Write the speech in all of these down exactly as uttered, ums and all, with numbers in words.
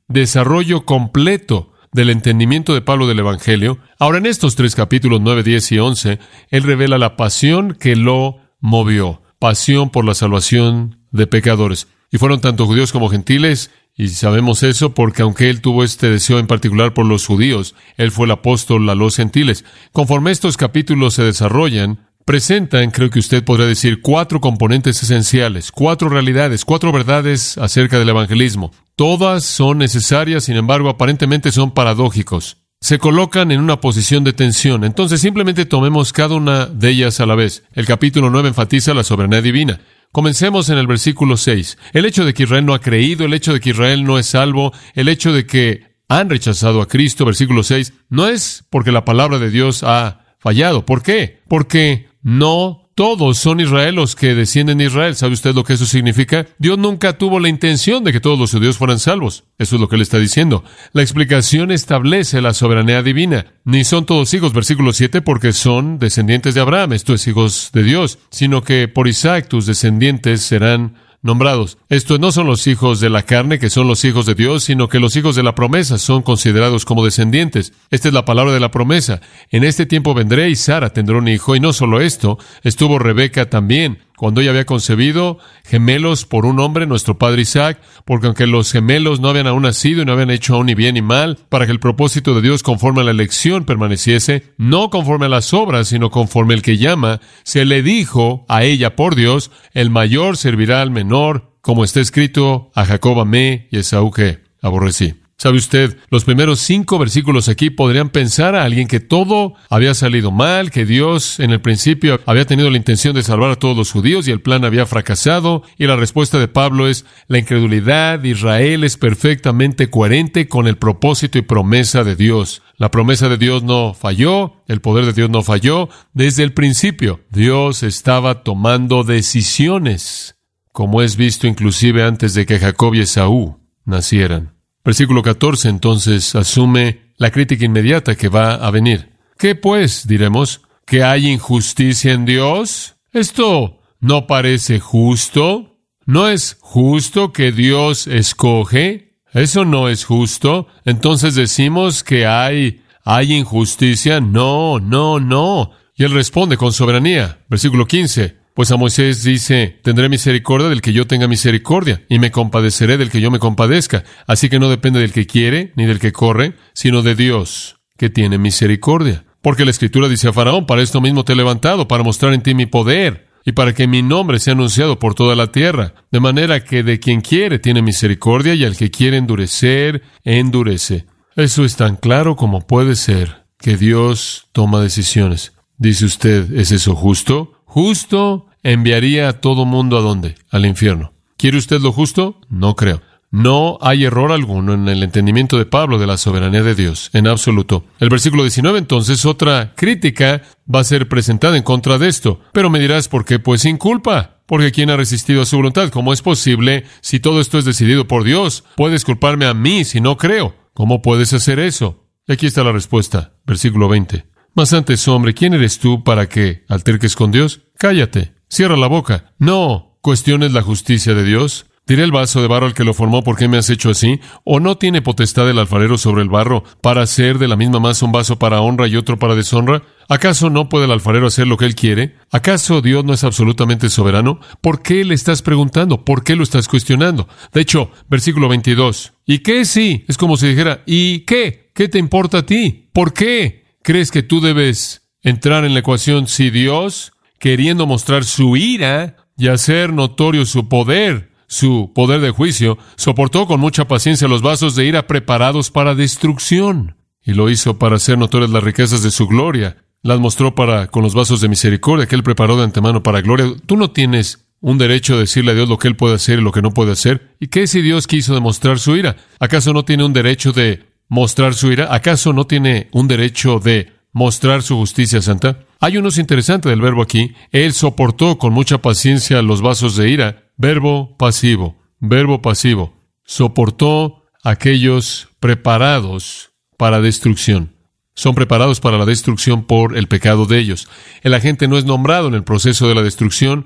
desarrollo completo del entendimiento de Pablo del Evangelio. Ahora, en estos tres capítulos, nueve, diez y once, él revela la pasión que lo movió. Pasión por la salvación de pecadores. Y fueron tanto judíos como gentiles, y sabemos eso porque aunque él tuvo este deseo en particular por los judíos, él fue el apóstol a los gentiles. Conforme estos capítulos se desarrollan, presentan, creo que usted podría decir, cuatro componentes esenciales, cuatro realidades, cuatro verdades acerca del evangelismo. Todas son necesarias, sin embargo, aparentemente son paradójicos. Se colocan en una posición de tensión. Entonces, simplemente tomemos cada una de ellas a la vez. El capítulo nueve enfatiza la soberanía divina. Comencemos en el versículo seis. El hecho de que Israel no ha creído, el hecho de que Israel no es salvo, el hecho de que han rechazado a Cristo, versículo seis, no es porque la palabra de Dios ha fallado. ¿Por qué? Porque no todos son Israel los que descienden de Israel. ¿Sabe usted lo que eso significa? Dios nunca tuvo la intención de que todos los judíos fueran salvos. Eso es lo que él está diciendo. La explicación establece la soberanía divina. Ni son todos hijos, versículo siete, porque son descendientes de Abraham, esto es, hijos de Dios, sino que por Isaac tus descendientes serán nombrados. Estos no son los hijos de la carne, que son los hijos de Dios, sino que los hijos de la promesa son considerados como descendientes. Esta es la palabra de la promesa. En este tiempo vendré y Sara tendrá un hijo, y no solo esto, estuvo Rebeca también, cuando ella había concebido gemelos por un hombre, nuestro padre Isaac, porque aunque los gemelos no habían aún nacido y no habían hecho aún ni bien ni mal, para que el propósito de Dios conforme a la elección permaneciese, no conforme a las obras, sino conforme el que llama, se le dijo a ella por Dios, el mayor servirá al menor, como está escrito, a Jacob amé y a Esaú que aborrecí. ¿Sabe usted? Los primeros cinco versículos aquí podrían pensar a alguien que todo había salido mal, que Dios en el principio había tenido la intención de salvar a todos los judíos y el plan había fracasado, y la respuesta de Pablo es, la incredulidad de Israel es perfectamente coherente con el propósito y promesa de Dios. La promesa de Dios no falló, el poder de Dios no falló. Desde el principio, Dios estaba tomando decisiones, como es visto inclusive antes de que Jacob y Esaú nacieran. Versículo catorce, entonces, asume la crítica inmediata que va a venir. ¿Qué pues, diremos? ¿Que hay injusticia en Dios? ¿Esto no parece justo? ¿No es justo que Dios escoge? ¿Eso no es justo? Entonces decimos que hay, hay injusticia. No, no, no. Y él responde con soberanía. Versículo quince. Pues a Moisés dice, tendré misericordia del que yo tenga misericordia, y me compadeceré del que yo me compadezca. Así que no depende del que quiere, ni del que corre, sino de Dios, que tiene misericordia. Porque la Escritura dice a Faraón, para esto mismo te he levantado, para mostrar en ti mi poder, y para que mi nombre sea anunciado por toda la tierra. De manera que de quien quiere tiene misericordia, y al que quiere endurecer, endurece. Eso es tan claro como puede ser, que Dios toma decisiones. Dice usted, ¿es eso justo? Justo enviaría a todo mundo ¿a dónde? Al infierno. ¿Quiere usted lo justo? No creo. No hay error alguno en el entendimiento de Pablo de la soberanía de Dios, en absoluto. El versículo diecinueve, entonces, otra crítica va a ser presentada en contra de esto. Pero me dirás, ¿por qué? Pues sin culpa. Porque ¿quién ha resistido a su voluntad? ¿Cómo es posible, si todo esto es decidido por Dios? Puedes culparme a mí si no creo. ¿Cómo puedes hacer eso? Y aquí está la respuesta. Versículo veinte. Mas antes, hombre, ¿quién eres tú para que alterques con Dios? Cállate, cierra la boca. No cuestiones la justicia de Dios. ¿Diré el vaso de barro al que lo formó, ¿por qué me has hecho así? ¿O no tiene potestad el alfarero sobre el barro para hacer de la misma masa un vaso para honra y otro para deshonra? ¿Acaso no puede el alfarero hacer lo que él quiere? ¿Acaso Dios no es absolutamente soberano? ¿Por qué le estás preguntando? ¿Por qué lo estás cuestionando? De hecho, versículo veintidós. ¿Y qué sí? Es como si dijera, ¿y qué? ¿Qué te importa a ti? ¿Por qué crees que tú debes entrar en la ecuación si Dios, queriendo mostrar su ira y hacer notorio su poder, su poder de juicio, soportó con mucha paciencia los vasos de ira preparados para destrucción? Y lo hizo para hacer notorias las riquezas de su gloria. Las mostró para con los vasos de misericordia que Él preparó de antemano para gloria. Tú no tienes un derecho a decirle a Dios lo que Él puede hacer y lo que no puede hacer. ¿Y qué si Dios quiso demostrar su ira? ¿Acaso no tiene un derecho de mostrar su ira? ¿Acaso no tiene un derecho de mostrar su justicia santa? Hay unos interesante del verbo aquí. Él soportó con mucha paciencia los vasos de ira. Verbo pasivo. Verbo pasivo. Soportó aquellos preparados para destrucción. Son preparados para la destrucción por el pecado de ellos. El agente no es nombrado en el proceso de la destrucción.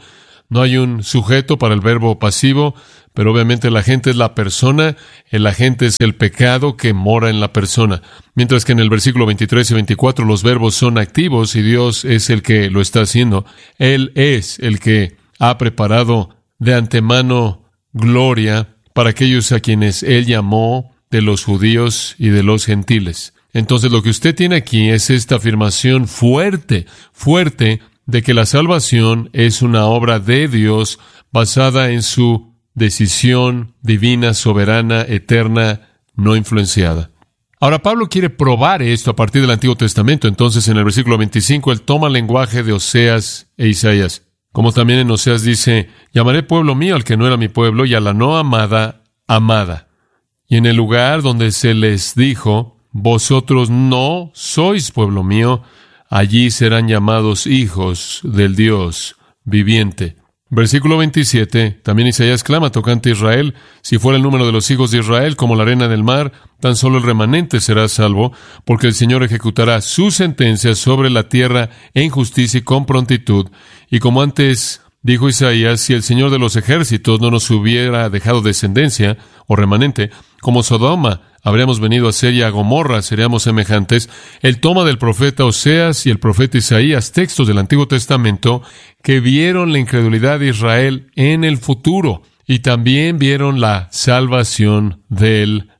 No hay un sujeto para el verbo pasivo, pero obviamente el agente es la persona, el agente es el pecado que mora en la persona. Mientras que en el versículo veintitrés y veinticuatro los verbos son activos y Dios es el que lo está haciendo. Él es el que ha preparado de antemano gloria para aquellos a quienes Él llamó de los judíos y de los gentiles. Entonces lo que usted tiene aquí es esta afirmación fuerte, fuerte, de que la salvación es una obra de Dios basada en su decisión divina, soberana, eterna, no influenciada. Ahora, Pablo quiere probar esto a partir del Antiguo Testamento. Entonces, en el versículo veinticinco, él toma el lenguaje de Oseas e Isaías. Como también en Oseas dice, llamaré pueblo mío al que no era mi pueblo, y a la no amada, amada. Y en el lugar donde se les dijo, vosotros no sois pueblo mío, allí serán llamados hijos del Dios viviente. Versículo veintisiete, también Isaías clama tocante a Israel, si fuera el número de los hijos de Israel como la arena del mar, tan solo el remanente será salvo, porque el Señor ejecutará su sentencia sobre la tierra en justicia y con prontitud. Y como antes dijo Isaías, si el Señor de los ejércitos no nos hubiera dejado descendencia o remanente, como Sodoma habríamos venido a ser y a Gomorra seríamos semejantes. Él toma del profeta Oseas y el profeta Isaías textos del Antiguo Testamento que vieron la incredulidad de Israel en el futuro y también vieron la salvación del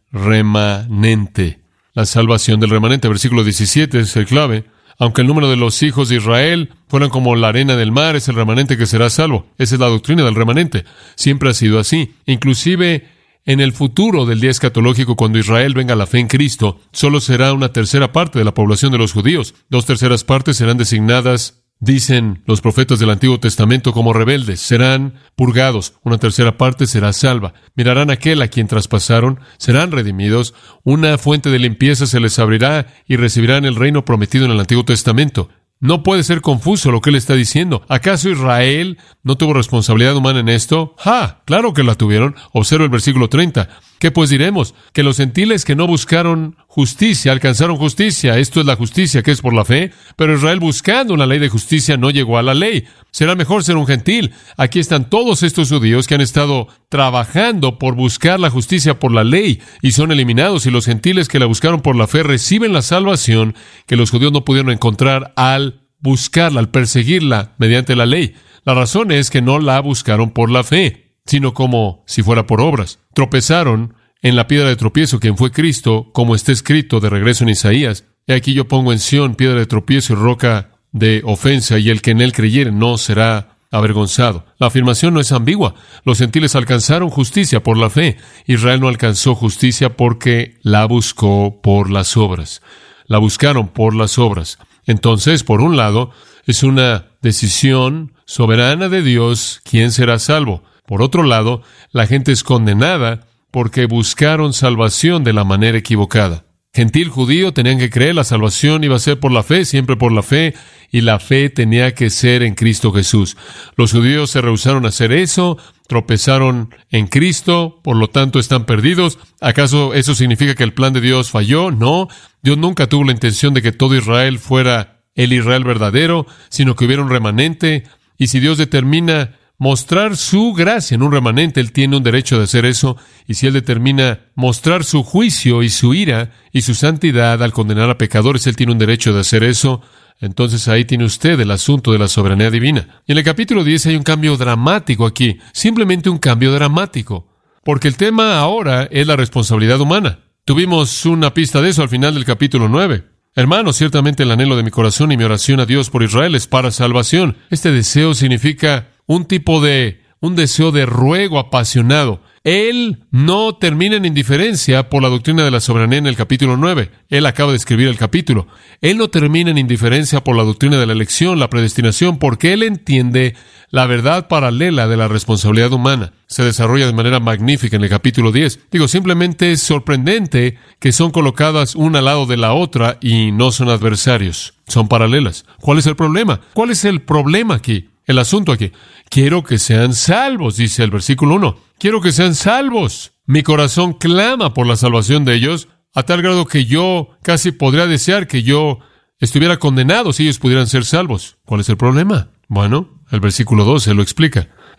remanente. La salvación del remanente, versículo diecisiete es el clave. Aunque el número de los hijos de Israel fueran como la arena del mar, es el remanente que será salvo. Esa es la doctrina del remanente. Siempre ha sido así. Inclusive en el futuro del día escatológico, cuando Israel venga a la fe en Cristo, solo será una tercera parte de la población de los judíos. Dos terceras partes serán designadas, dicen los profetas del Antiguo Testamento, como rebeldes. Serán purgados. Una tercera parte será salva. Mirarán a aquel a quien traspasaron. Serán redimidos. Una fuente de limpieza se les abrirá y recibirán el reino prometido en el Antiguo Testamento. No puede ser confuso lo que él está diciendo. ¿Acaso Israel no tuvo responsabilidad humana en esto? ¡Ja! Claro que la tuvieron. Observa el versículo treinta. ¿Qué pues diremos? Que los gentiles que no buscaron justicia alcanzaron justicia. Esto es la justicia que es por la fe. Pero Israel, buscando una ley de justicia, no llegó a la ley. Será mejor ser un gentil. Aquí están todos estos judíos que han estado trabajando por buscar la justicia por la ley y son eliminados, y los gentiles que la buscaron por la fe reciben la salvación que los judíos no pudieron encontrar al buscarla, al perseguirla mediante la ley. La razón es que no la buscaron por la fe, sino como si fuera por obras. Tropezaron en la piedra de tropiezo, quien fue Cristo, como está escrito de regreso en Isaías. He aquí yo pongo en Sión piedra de tropiezo y roca de ofensa, y el que en él creyere no será avergonzado. La afirmación no es ambigua. Los gentiles alcanzaron justicia por la fe. Israel no alcanzó justicia porque la buscó por las obras. La buscaron por las obras. Entonces, por un lado, es una decisión soberana de Dios quién será salvo. Por otro lado, la gente es condenada porque buscaron salvación de la manera equivocada. Gentil, judío, tenían que creer, la salvación iba a ser por la fe, siempre por la fe, y la fe tenía que ser en Cristo Jesús. Los judíos se rehusaron a hacer eso, tropezaron en Cristo, por lo tanto están perdidos. ¿Acaso eso significa que el plan de Dios falló? No, Dios nunca tuvo la intención de que todo Israel fuera el Israel verdadero, sino que hubiera un remanente, y si Dios determina mostrar su gracia en un remanente, Él tiene un derecho de hacer eso. Y si Él determina mostrar su juicio y su ira y su santidad al condenar a pecadores, Él tiene un derecho de hacer eso. Entonces ahí tiene usted el asunto de la soberanía divina. Y en el capítulo diez hay un cambio dramático aquí, simplemente un cambio dramático, porque el tema ahora es la responsabilidad humana. Tuvimos una pista de eso al final del capítulo nueve. Hermanos, ciertamente el anhelo de mi corazón y mi oración a Dios por Israel es para salvación. Este deseo significa un tipo de, un deseo de ruego apasionado. Él no termina en indiferencia por la doctrina de la soberanía en el capítulo nueve. Él acaba de escribir el capítulo. Él no termina en indiferencia por la doctrina de la elección, la predestinación, porque él entiende la verdad paralela de la responsabilidad humana. Se desarrolla de manera magnífica en el capítulo diez. Digo, simplemente es sorprendente que son colocadas una al lado de la otra y no son adversarios. Son paralelas. ¿Cuál es el problema? ¿Cuál es el problema aquí? El asunto aquí. Quiero que sean salvos, dice el versículo uno. Quiero que sean salvos. Mi corazón clama por la salvación de ellos, a tal grado que yo casi podría desear que yo estuviera condenado si ellos pudieran ser salvos. ¿Cuál es el problema? Bueno, el versículo doce lo explica.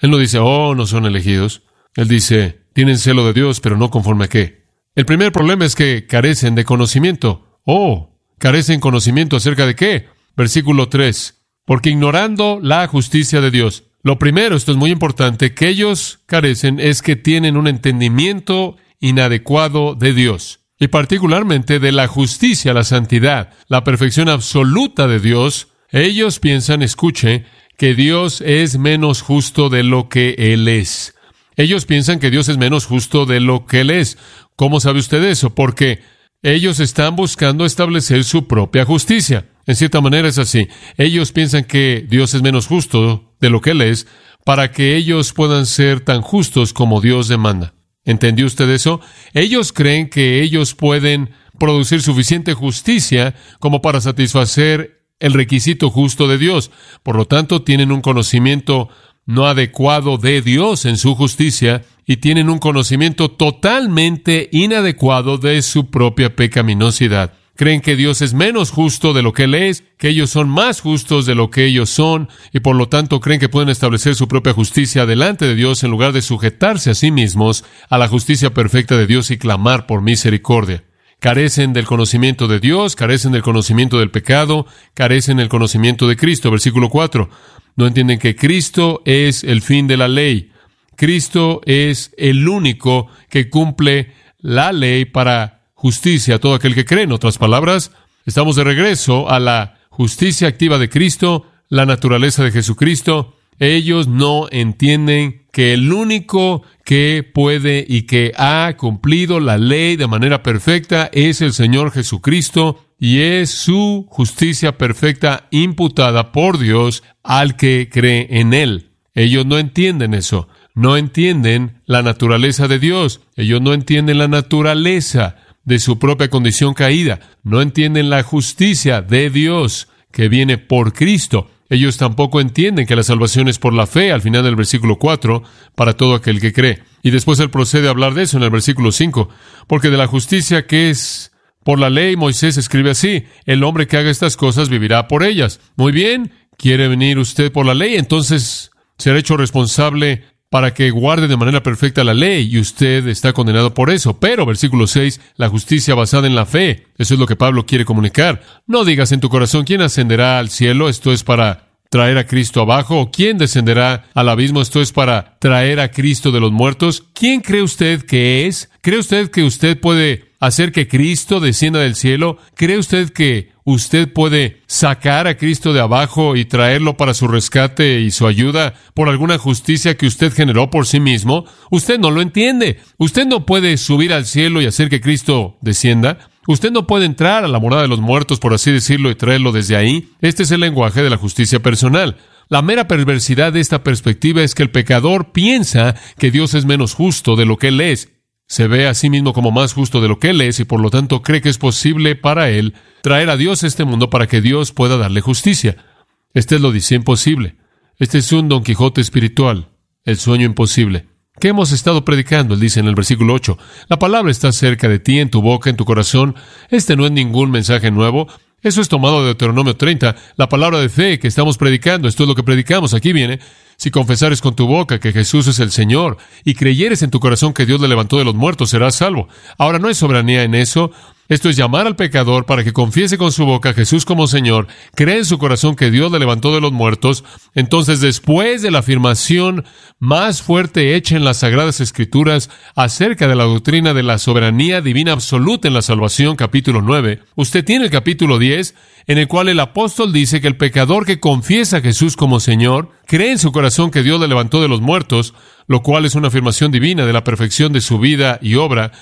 Él no dice, oh, no son elegidos. Él dice, tienen celo de Dios, pero no conforme a qué. El primer problema es que carecen de conocimiento. Oh, carecen conocimiento acerca de qué. Versículo tres. Porque ignorando la justicia de Dios. Lo primero, esto es muy importante, que ellos carecen es que tienen un entendimiento inadecuado de Dios. Y particularmente de la justicia, la santidad, la perfección absoluta de Dios. Ellos piensan, escuche, que Dios es menos justo de lo que Él es. Ellos piensan que Dios es menos justo de lo que Él es. ¿Cómo sabe usted eso? Porque ellos están buscando establecer su propia justicia. En cierta manera es así. Ellos piensan que Dios es menos justo de lo que Él es para que ellos puedan ser tan justos como Dios demanda. ¿Entendió usted eso? Ellos creen que ellos pueden producir suficiente justicia como para satisfacer el requisito justo de Dios. Por lo tanto, tienen un conocimiento no adecuado de Dios en su justicia y tienen un conocimiento totalmente inadecuado de su propia pecaminosidad. Creen que Dios es menos justo de lo que Él es, que ellos son más justos de lo que ellos son, y por lo tanto creen que pueden establecer su propia justicia delante de Dios en lugar de sujetarse a sí mismos a la justicia perfecta de Dios y clamar por misericordia. Carecen del conocimiento de Dios, carecen del conocimiento del pecado, carecen del conocimiento de Cristo. Versículo cuatro. No entienden que Cristo es el fin de la ley. Cristo es el único que cumple la ley para justicia a todo aquel que cree. En otras palabras, estamos de regreso a la justicia activa de Cristo, la naturaleza de Jesucristo. Ellos no entienden que el único que puede y que ha cumplido la ley de manera perfecta es el Señor Jesucristo, y es su justicia perfecta imputada por Dios al que cree en Él. Ellos no entienden eso. No entienden la naturaleza de Dios. Ellos no entienden la naturaleza de su propia condición caída. No entienden la justicia de Dios que viene por Cristo. Ellos tampoco entienden que la salvación es por la fe, al final del versículo cuatro, para todo aquel que cree. Y después él procede a hablar de eso en el versículo cinco. Porque de la justicia que es por la ley, Moisés escribe así: el hombre que haga estas cosas vivirá por ellas. Muy bien, ¿quiere venir usted por la ley? Entonces será hecho responsable para que guarde de manera perfecta la ley, y usted está condenado por eso. Pero, versículo seis, la justicia basada en la fe. Eso es lo que Pablo quiere comunicar. No digas en tu corazón, ¿quién ascenderá al cielo? Esto es para traer a Cristo abajo. ¿O quién descenderá al abismo? Esto es para traer a Cristo de los muertos. ¿Quién cree usted que es? ¿Cree usted que usted puede hacer que Cristo descienda del cielo? ¿Cree usted que usted puede sacar a Cristo de abajo y traerlo para su rescate y su ayuda por alguna justicia que usted generó por sí mismo? Usted no lo entiende. Usted no puede subir al cielo y hacer que Cristo descienda. Usted no puede entrar a la morada de los muertos, por así decirlo, y traerlo desde ahí. Este es el lenguaje de la justicia personal. La mera perversidad de esta perspectiva es que el pecador piensa que Dios es menos justo de lo que Él es. Se ve a sí mismo como más justo de lo que Él es y por lo tanto cree que es posible para Él traer a Dios a este mundo para que Dios pueda darle justicia. Este es lo dice imposible. Este es un Don Quijote espiritual, el sueño imposible. ¿Qué hemos estado predicando? Él dice en el versículo ocho, la palabra está cerca de ti, en tu boca, en tu corazón. Este no es ningún mensaje nuevo. Eso es tomado de Deuteronomio treinta, la palabra de fe que estamos predicando. Esto es lo que predicamos. Aquí viene: si confesares con tu boca que Jesús es el Señor y creyeres en tu corazón que Dios le levantó de los muertos, serás salvo. Ahora, no hay soberanía en eso. Esto es llamar al pecador para que confiese con su boca a Jesús como Señor, cree en su corazón que Dios le levantó de los muertos. Entonces, después de la afirmación más fuerte hecha en las Sagradas Escrituras acerca de la doctrina de la soberanía divina absoluta en la salvación, capítulo nueve, usted tiene el capítulo diez, en el cual el apóstol dice que el pecador que confiesa a Jesús como Señor, cree en su corazón que Dios le levantó de los muertos, lo cual es una afirmación divina de la perfección de su vida y obra,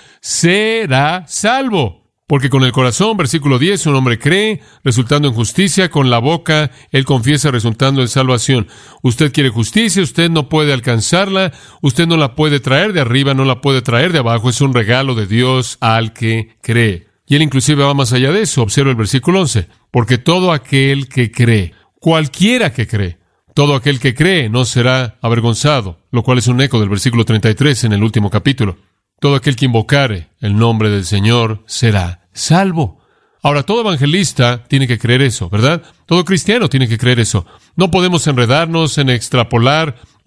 será salvo. Porque con el corazón, versículo diez, un hombre cree, resultando en justicia, con la boca él confiesa, resultando en salvación. Usted quiere justicia, usted no puede alcanzarla, usted no la puede traer de arriba, no la puede traer de abajo, es un regalo de Dios al que cree. Y él inclusive va más allá de eso. Observa el versículo once. Porque todo aquel que cree, cualquiera que cree, todo aquel que cree no será avergonzado, lo cual es un eco del versículo treinta y tres en el último capítulo. Todo aquel que invocare el nombre del Señor será salvo. Ahora, todo evangelista tiene que creer eso, ¿verdad? Todo cristiano tiene que creer eso. No podemos enredarnos en extrapolar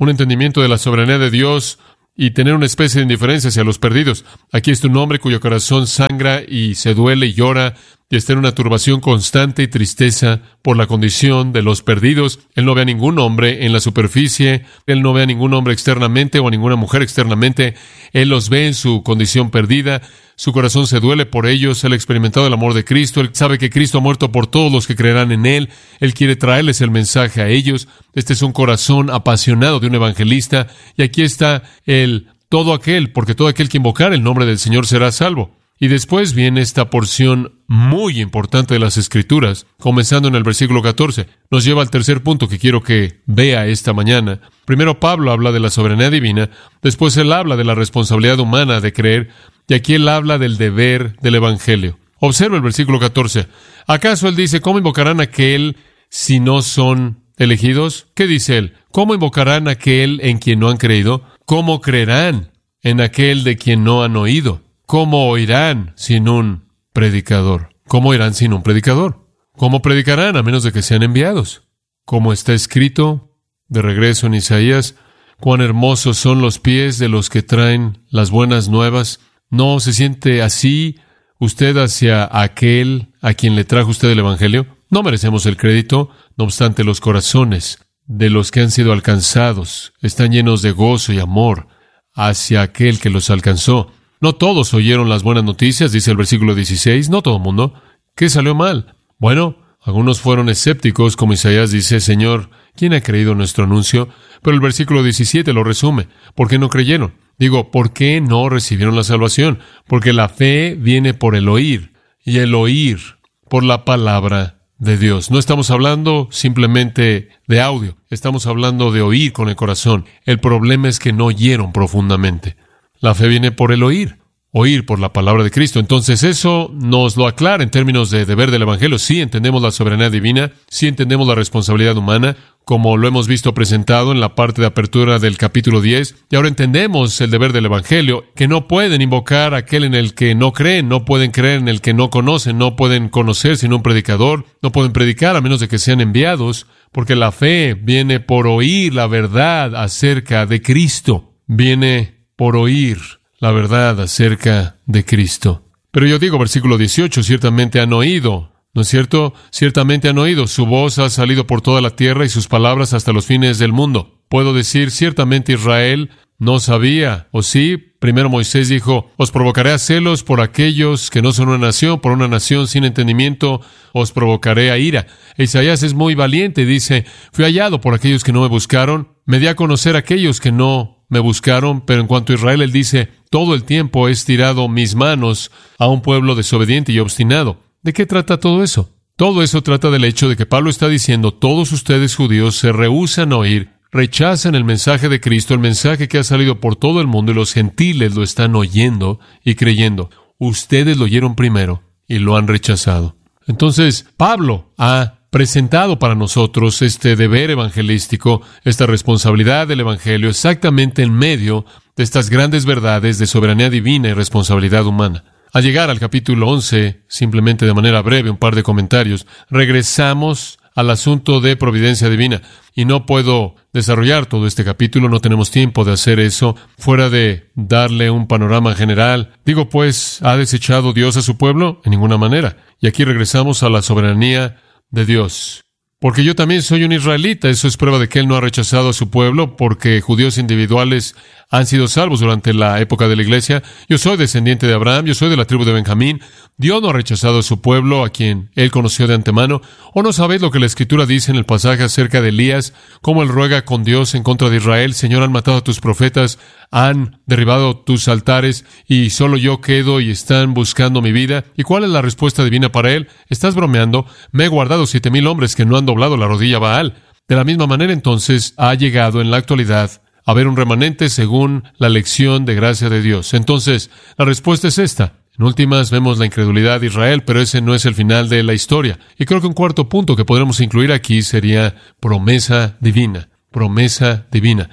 un entendimiento de la soberanía de Dios y tener una especie de indiferencia hacia los perdidos. Aquí está un hombre cuyo corazón sangra y se duele y llora y está en una turbación constante y tristeza por la condición de los perdidos. Él no ve a ningún hombre en la superficie, él no ve a ningún hombre externamente o a ninguna mujer externamente, él los ve en su condición perdida, su corazón se duele por ellos, él ha experimentado el amor de Cristo, él sabe que Cristo ha muerto por todos los que creerán en él, él quiere traerles el mensaje a ellos. Este es un corazón apasionado de un evangelista, y aquí está el todo aquel, porque todo aquel que invocar el nombre del Señor será salvo. Y después viene esta porción muy importante de las Escrituras, comenzando en el versículo catorce. Nos lleva al tercer punto que quiero que vea esta mañana. Primero Pablo habla de la soberanía divina, después él habla de la responsabilidad humana de creer, y aquí él habla del deber del Evangelio. Observa el versículo catorce. ¿Acaso él dice, cómo invocarán a aquel si no son elegidos? ¿Qué dice él? ¿Cómo invocarán a aquel en quien no han creído? ¿Cómo creerán en aquel de quien no han oído? ¿Cómo oirán sin un predicador? ¿Cómo oirán sin un predicador? ¿Cómo predicarán a menos de que sean enviados? Como está escrito, de regreso en Isaías, cuán hermosos son los pies de los que traen las buenas nuevas. ¿No se siente así usted hacia aquel a quien le trajo usted el Evangelio? No merecemos el crédito, no obstante los corazones de los que han sido alcanzados están llenos de gozo y amor hacia aquel que los alcanzó. No todos oyeron las buenas noticias, dice el versículo dieciséis, no todo el mundo. ¿Qué salió mal? Bueno, algunos fueron escépticos, como Isaías dice, Señor, ¿quién ha creído nuestro anuncio? Pero el versículo diecisiete lo resume. ¿Por qué no creyeron? Digo, ¿por qué no recibieron la salvación? Porque la fe viene por el oír, y el oír por la palabra de Dios. No estamos hablando simplemente de audio, estamos hablando de oír con el corazón. El problema es que no oyeron profundamente. La fe viene por el oír, oír por la palabra de Cristo. Entonces eso nos lo aclara en términos de deber del Evangelio. Sí entendemos la soberanía divina, sí entendemos la responsabilidad humana, como lo hemos visto presentado en la parte de apertura del capítulo diez. Y ahora entendemos el deber del Evangelio, que no pueden invocar a aquel en el que no creen, no pueden creer en el que no conocen, no pueden conocer sin un predicador, no pueden predicar a menos de que sean enviados, porque la fe viene por oír la verdad acerca de Cristo. Viene por oír la verdad acerca de Cristo. Pero yo digo, versículo dieciocho, ciertamente han oído, ¿no es cierto? Ciertamente han oído, su voz ha salido por toda la tierra y sus palabras hasta los fines del mundo. Puedo decir, ciertamente Israel no sabía, ¿o sí? Primero Moisés dijo, os provocaré a celos por aquellos que no son una nación, por una nación sin entendimiento os provocaré a ira. Isaías es muy valiente, dice, fui hallado por aquellos que no me buscaron, me di a conocer a aquellos que no me buscaron, pero en cuanto a Israel, él dice, todo el tiempo he estirado mis manos a un pueblo desobediente y obstinado. ¿De qué trata todo eso? Todo eso trata del hecho de que Pablo está diciendo, todos ustedes judíos se rehúsan a oír, rechazan el mensaje de Cristo, el mensaje que ha salido por todo el mundo, y los gentiles lo están oyendo y creyendo. Ustedes lo oyeron primero y lo han rechazado. Entonces, Pablo ha presentado para nosotros este deber evangelístico, esta responsabilidad del Evangelio, exactamente en medio de estas grandes verdades de soberanía divina y responsabilidad humana. Al llegar al capítulo once, simplemente de manera breve, un par de comentarios, regresamos al asunto de providencia divina. Y no puedo desarrollar todo este capítulo, no tenemos tiempo de hacer eso, fuera de darle un panorama general. Digo, pues, ¿ha desechado Dios a su pueblo? En ninguna manera. Y aquí regresamos a la soberanía de Dios. Porque yo también soy un israelita, eso es prueba de que Él no ha rechazado a su pueblo, porque judíos individuales han sido salvos durante la época de la iglesia. Yo soy descendiente de Abraham, yo soy de la tribu de Benjamín. Dios no ha rechazado a su pueblo, a quien Él conoció de antemano. ¿O no sabéis lo que la Escritura dice en el pasaje acerca de Elías? Cómo él ruega con Dios en contra de Israel, Señor, han matado a tus profetas, han derribado tus altares, y solo yo quedo y están buscando mi vida. ¿Y cuál es la respuesta divina para él? ¿Estás bromeando? Me he guardado siete mil hombres que no han doblado la rodilla a Baal. De la misma manera, entonces, ha llegado en la actualidad a haber un remanente según la lección de gracia de Dios. Entonces, la respuesta es esta. En últimas, vemos la incredulidad de Israel, pero ese no es el final de la historia. Y creo que un cuarto punto que podremos incluir aquí sería promesa divina. Promesa divina.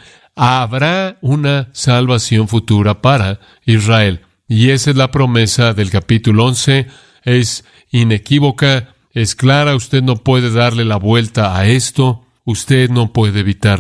Habrá una salvación futura para Israel. Y esa es la promesa del capítulo once. Es inequívoca, es clara. Usted no puede darle la vuelta a esto. Usted no puede evitarlo.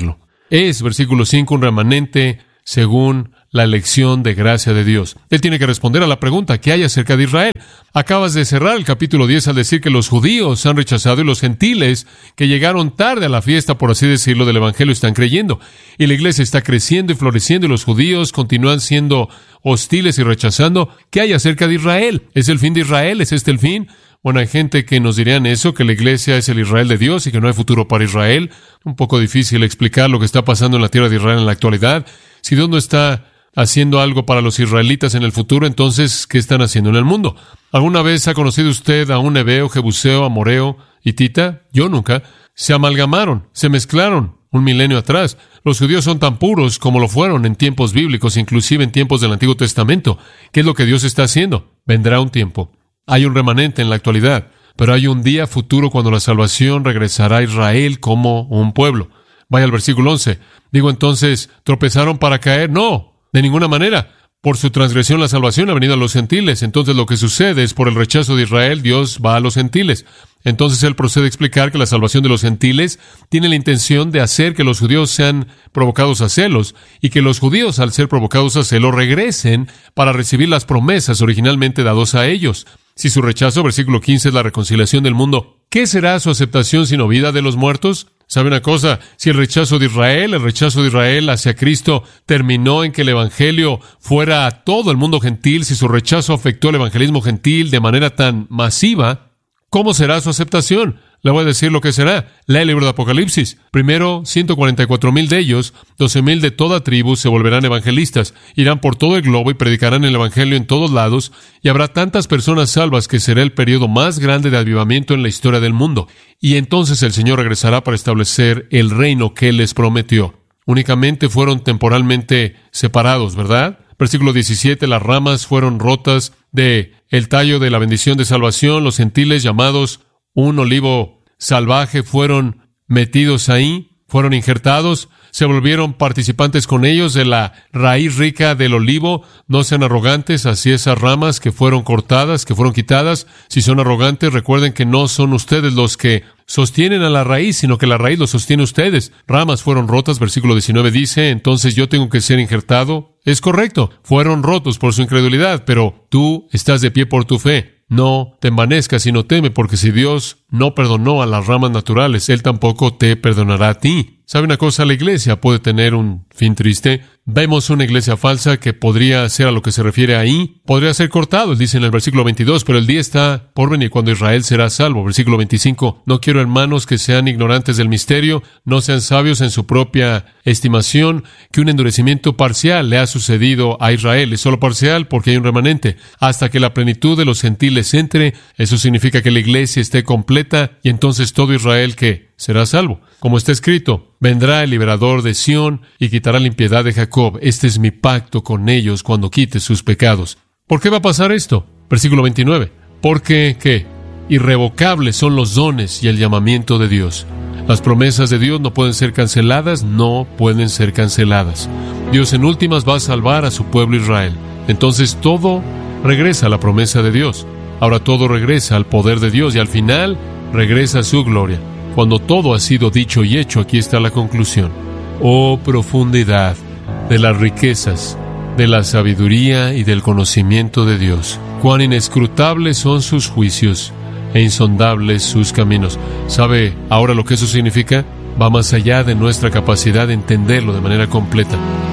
es, versículo cinco, un remanente según la elección de gracia de Dios. Él tiene que responder a la pregunta ¿qué hay acerca de Israel? Acabas de cerrar el capítulo diez al decir que los judíos han rechazado y los gentiles que llegaron tarde a la fiesta, por así decirlo, del Evangelio están creyendo. Y la iglesia está creciendo y floreciendo y los judíos continúan siendo hostiles y rechazando. ¿Qué hay acerca de Israel? ¿Es el fin de Israel? ¿Es este el fin? Bueno, hay gente que nos dirían eso, que la iglesia es el Israel de Dios y que no hay futuro para Israel. Un poco difícil explicar lo que está pasando en la tierra de Israel en la actualidad. Si Dios no está haciendo algo para los israelitas en el futuro, entonces, ¿qué están haciendo en el mundo? ¿Alguna vez ha conocido usted a un hebeo, jebuseo, amoreo, hitita? Yo nunca. Se amalgamaron, se mezclaron un milenio atrás. Los judíos son tan puros como lo fueron en tiempos bíblicos, inclusive en tiempos del Antiguo Testamento. ¿Qué es lo que Dios está haciendo? Vendrá un tiempo. Hay un remanente en la actualidad, pero hay un día futuro cuando la salvación regresará a Israel como un pueblo. Vaya al versículo once. Digo entonces, ¿tropezaron para caer? No, de ninguna manera. Por su transgresión la salvación ha venido a los gentiles. Entonces lo que sucede es por el rechazo de Israel, Dios va a los gentiles. Entonces él procede a explicar que la salvación de los gentiles tiene la intención de hacer que los judíos sean provocados a celos y que los judíos, al ser provocados a celos, regresen para recibir las promesas originalmente dadas a ellos. Si su rechazo, versículo quince, es la reconciliación del mundo, ¿qué será su aceptación sino vida de los muertos? ¿Sabe una cosa? Si el rechazo de Israel, el rechazo de Israel hacia Cristo terminó en que el Evangelio fuera a todo el mundo gentil, si su rechazo afectó el evangelismo gentil de manera tan masiva, ¿cómo será su aceptación? Le voy a decir lo que será. Lea el libro de Apocalipsis. Primero, ciento cuarenta y cuatro mil de ellos, doce mil de toda tribu, se volverán evangelistas. Irán por todo el globo y predicarán el evangelio en todos lados, y habrá tantas personas salvas que será el periodo más grande de avivamiento en la historia del mundo. Y entonces el Señor regresará para establecer el reino que Él les prometió. Únicamente fueron temporalmente separados, ¿verdad? Versículo diecisiete, las ramas fueron rotas de el tallo de la bendición de salvación, los gentiles llamados un olivo salvaje fueron metidos ahí, fueron injertados, se volvieron participantes con ellos de la raíz rica del olivo. No sean arrogantes hacia esas ramas que fueron cortadas, que fueron quitadas. Si son arrogantes, recuerden que no son ustedes los que sostienen a la raíz, sino que la raíz los sostiene ustedes. Ramas fueron rotas, versículo diecinueve dice, entonces yo tengo que ser injertado. Es correcto, fueron rotos por su incredulidad, pero tú estás de pie por tu fe. No te envanezcas, sino teme, porque si Dios no perdonó a las ramas naturales, Él tampoco te perdonará a ti. ¿Sabe una cosa? La iglesia puede tener un fin triste. Vemos una iglesia falsa que podría ser a lo que se refiere ahí. Podría ser cortado, él dice en el versículo veintidós, pero el día está por venir cuando Israel será salvo. Versículo veinticinco, no quiero, hermanos, que sean ignorantes del misterio, no sean sabios en su propia estimación, que un endurecimiento parcial le ha sucedido a Israel. Es solo parcial porque hay un remanente. Hasta que la plenitud de los gentiles entre, eso significa que la iglesia esté completa y entonces todo Israel que será salvo. Como está escrito, vendrá el liberador de Sión y quitará la impiedad de Jacob. Este es mi pacto con ellos cuando quite sus pecados. ¿Por qué va a pasar esto? Versículo veintinueve. Porque, ¿qué? Irrevocables son los dones y el llamamiento de Dios. Las promesas de Dios no pueden ser canceladas, no pueden ser canceladas. Dios en últimas va a salvar a su pueblo Israel. Entonces todo regresa a la promesa de Dios. Ahora todo regresa al poder de Dios y al final regresa a su gloria. Cuando todo ha sido dicho y hecho, aquí está la conclusión. Oh profundidad de las riquezas, de la sabiduría y del conocimiento de Dios. Cuán inescrutables son sus juicios e insondables sus caminos. ¿Sabe ahora lo que eso significa? Va más allá de nuestra capacidad de entenderlo de manera completa.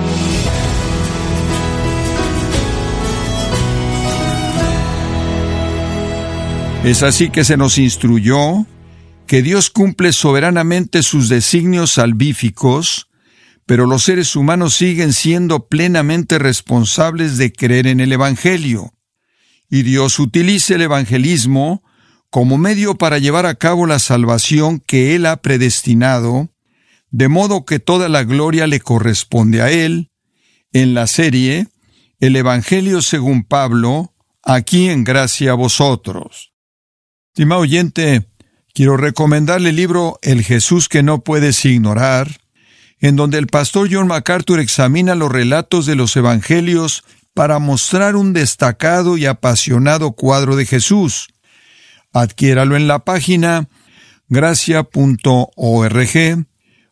Es así que se nos instruyó que Dios cumple soberanamente sus designios salvíficos, pero los seres humanos siguen siendo plenamente responsables de creer en el Evangelio. Y Dios utiliza el evangelismo como medio para llevar a cabo la salvación que Él ha predestinado, de modo que toda la gloria le corresponde a Él, en la serie El Evangelio según Pablo, aquí en Gracia a Vosotros. Estimado oyente, quiero recomendarle el libro El Jesús que no puedes ignorar, en donde el pastor John MacArthur examina los relatos de los evangelios para mostrar un destacado y apasionado cuadro de Jesús. Adquiéralo en la página gracia punto org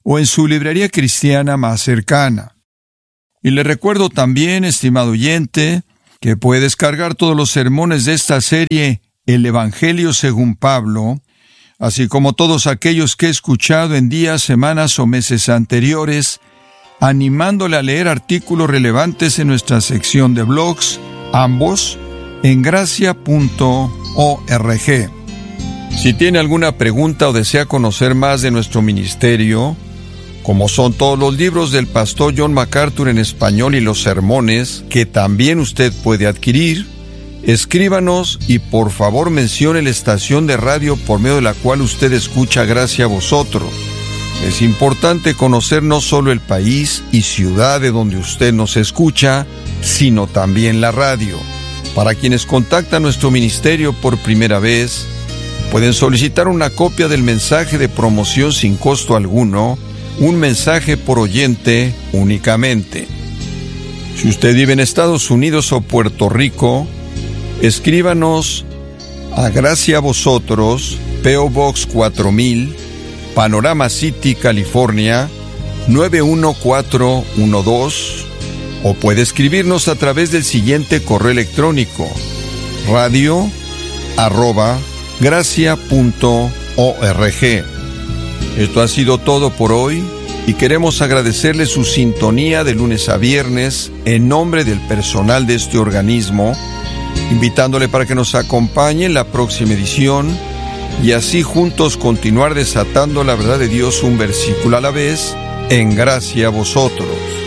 o en su librería cristiana más cercana. Y le recuerdo también, estimado oyente, que puede descargar todos los sermones de esta serie, El Evangelio según Pablo, así como todos aquellos que he escuchado en días, semanas o meses anteriores, animándole a leer artículos relevantes en nuestra sección de blogs, ambos en gracia punto org. Si tiene alguna pregunta o desea conocer más de nuestro ministerio, como son todos los libros del pastor John MacArthur en español y los sermones, que también usted puede adquirir, escríbanos y por favor mencione la estación de radio por medio de la cual usted escucha Gracia a Vosotros. Es importante conocer no solo el país y ciudad de donde usted nos escucha, sino también la radio. Para quienes contactan nuestro ministerio por primera vez, pueden solicitar una copia del mensaje de promoción sin costo alguno, un mensaje por oyente únicamente. Si usted vive en Estados Unidos o Puerto Rico, escríbanos a Gracia a Vosotros, P O Box cuatro mil, Panorama City, California, nueve uno cuatro uno dos, o puede escribirnos a través del siguiente correo electrónico, radio arroba gracia punto org. Esto ha sido todo por hoy y queremos agradecerle su sintonía de lunes a viernes en nombre del personal de este organismo, invitándole para que nos acompañe en la próxima edición y así juntos continuar desatando la verdad de Dios un versículo a la vez en Gracia a Vosotros.